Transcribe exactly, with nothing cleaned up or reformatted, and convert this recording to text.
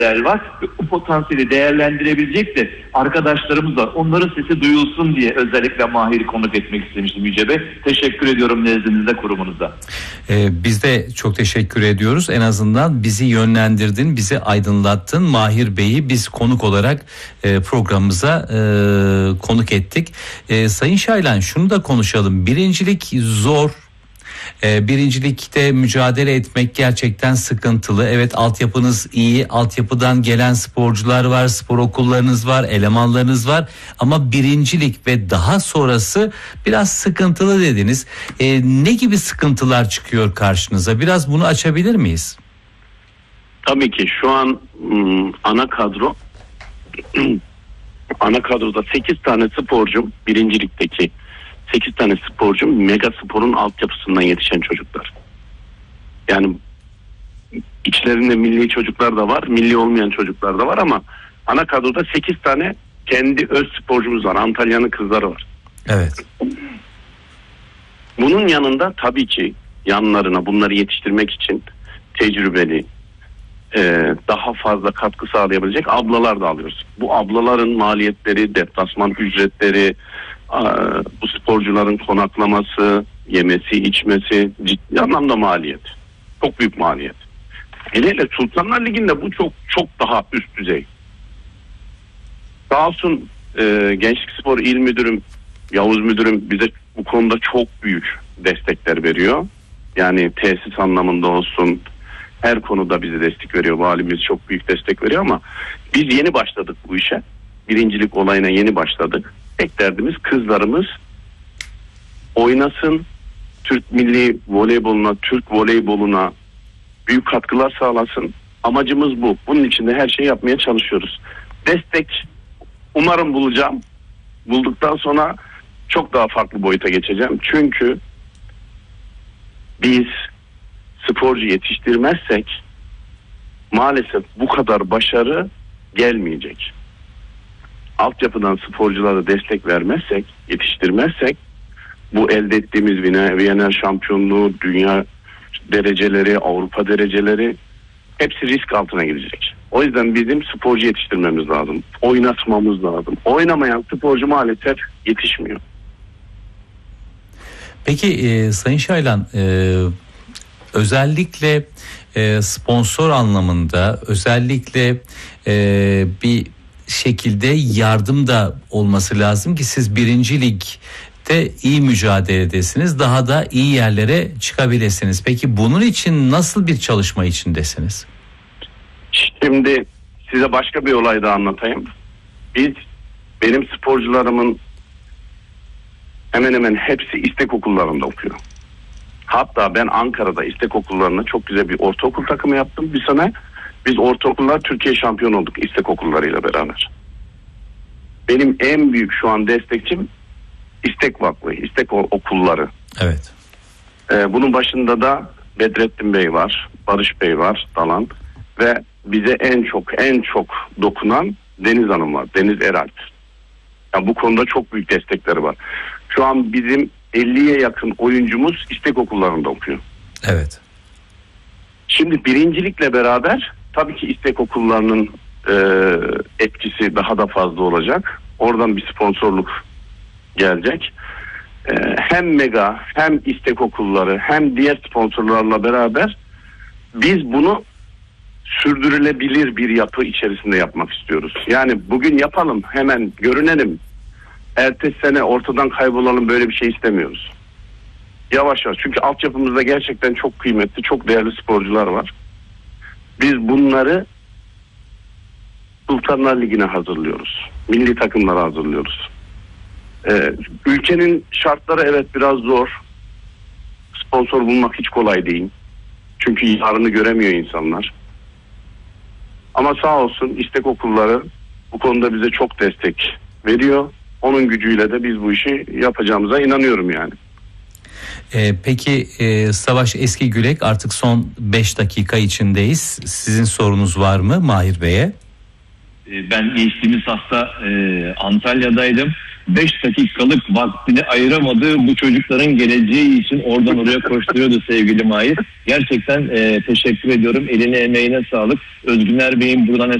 var. O potansiyeli değerlendirebilecek de arkadaşlarımız var. Onların sesi duyulsun diye özellikle Mahir'i konuk etmek istemiştim Yüce Bey. Teşekkür ediyorum nezdinizde, kurumunuzda. Ee, biz de çok teşekkür ediyoruz. En azından bizi yönlendirdin, bizi aydınlattın. Mahir Bey'i biz konuk olarak e, programımıza e, konuk ettik. E, Sayın Şaylan, şunu da konuşalım. Birincilik zor. Birincilikte mücadele etmek gerçekten sıkıntılı. Evet, altyapınız iyi, altyapıdan gelen sporcular var, spor okullarınız var, elemanlarınız var. Ama birincilik ve daha sonrası biraz sıkıntılı dediniz. E, ne gibi sıkıntılar çıkıyor karşınıza? Biraz bunu açabilir miyiz? Tabii ki şu an ım, ana kadro ana kadroda sekiz tane sporcum, birincilikteki sekiz tane sporcum Mega Spor'un altyapısından yetişen çocuklar. Yani içlerinde milli çocuklar da var, milli olmayan çocuklar da var ama ana kadroda sekiz tane kendi öz sporcumuz var. Antalya'nın kızları var. Evet. Bunun yanında tabii ki yanlarına bunları yetiştirmek için tecrübeli, e, daha fazla katkı sağlayabilecek ablalar da alıyoruz. Bu ablaların maliyetleri, deplasman ücretleri, bu sporcuların konaklaması, yemesi, içmesi ciddi anlamda maliyet. Çok büyük maliyet. Hele hele Sultanlar Ligi'nde bu çok çok daha üst düzey. Sağ olsun e, Gençlik Spor İl Müdürüm, Yavuz Müdürüm bize bu konuda çok büyük destekler veriyor. Yani tesis anlamında olsun, her konuda bize destek veriyor. Valimiz çok büyük destek veriyor ama biz yeni başladık bu işe. Birincilik olayına yeni başladık. Tek derdimiz kızlarımız oynasın, Türk milli voleyboluna, Türk voleyboluna büyük katkılar sağlasın. Amacımız bu. Bunun için de her şeyi yapmaya çalışıyoruz. Destek umarım bulacağım. Bulduktan sonra çok daha farklı boyuta geçeceğim. Çünkü biz sporcu yetiştirmezsek maalesef bu kadar başarı gelmeyecek. Altyapıdan sporculara destek vermezsek, yetiştirmezsek bu elde ettiğimiz Viyana şampiyonluğu, dünya dereceleri, Avrupa dereceleri hepsi risk altına girecek. O yüzden bizim sporcu yetiştirmemiz lazım. Oynatmamız lazım. Oynamayan sporcu maalesef yetişmiyor. Peki e, Sayın Şaylan, e, özellikle e, sponsor anlamında, özellikle e, bir şekilde yardım da olması lazım ki siz birinci ligde iyi mücadeledesiniz, daha da iyi yerlere çıkabilirsiniz. Peki bunun için nasıl bir çalışma içindesiniz? Şimdi size başka bir olay da anlatayım. Biz, benim sporcularımın hemen hemen hepsi istek okullarında okuyor. Hatta ben Ankara'da istek okullarına çok güzel bir ortaokul takımı yaptım bir sene. Biz ortaokullar Türkiye şampiyon olduk istek okullarıyla beraber. Benim en büyük şu an destekçim İstek Vakfı, istek okulları. Evet. Ee, bunun başında da Bedrettin Bey var, Barış Bey var, Dalan ve bize en çok en çok dokunan Deniz Hanım var, Deniz Eralp. Yani bu konuda çok büyük destekleri var. Şu an bizim elliye yakın oyuncumuz istek okullarında okuyor. Evet. Şimdi birincilikle beraber tabii ki istek okullarının e, etkisi daha da fazla olacak. Oradan bir sponsorluk gelecek. E, hem Mega hem istek okulları hem diğer sponsorlarla beraber biz bunu sürdürülebilir bir yapı içerisinde yapmak istiyoruz. Yani bugün yapalım, hemen görünelim, ertesi sene ortadan kaybolalım, böyle bir şey istemiyoruz. Yavaş yavaş, çünkü altyapımızda gerçekten çok kıymetli, çok değerli sporcular var. Biz bunları Sultanlar Ligi'ne hazırlıyoruz. Milli takımlara hazırlıyoruz. Ee, ülkenin şartları evet biraz zor. Sponsor bulmak hiç kolay değil. Çünkü yarını göremiyor insanlar. Ama sağ olsun istek okulları bu konuda bize çok destek veriyor. Onun gücüyle de biz bu işi yapacağımıza inanıyorum yani. Ee, peki e, Savaş Eskigülek, artık son beş dakika içindeyiz. Sizin sorunuz var mı Mahir Bey'e? Ben geçtiğimiz hafta e, Antalya'daydım. beş dakikalık vaktini ayıramadı. Bu çocukların geleceği için oradan oraya koşturuyordu sevgili Mahir. Gerçekten e, teşekkür ediyorum. Eline emeğine sağlık. Özgüner Bey'in buradan